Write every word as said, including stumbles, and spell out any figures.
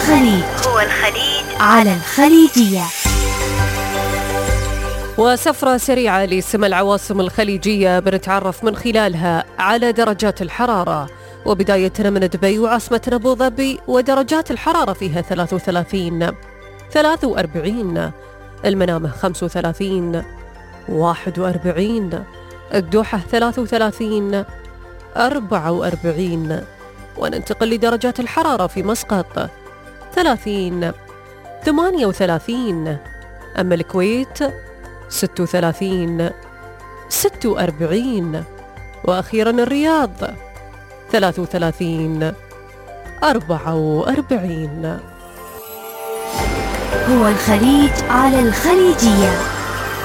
الخليج هو الخليج على الخليجية. وسفرة سريعة لسمى العواصم الخليجية بنتعرف من خلالها على درجات الحرارة، وبدايتنا من دبي وعاصمة أبو ظبي، ودرجات الحرارة فيها ثلاثة وثلاثين، ثلاثة وأربعين، المنامة خمسة وثلاثين، واحد وأربعين، الدوحة ثلاثة وثلاثين، أربعة وأربعين. وننتقل لدرجات الحرارة في مسقط ثلاثين، ثمانية وثلاثين، أما الكويت ستة وثلاثين، ستة وأربعين، وأخيرا الرياض ثلاثة وثلاثين، أربعة وأربعين. هو الخليج على الخليجية.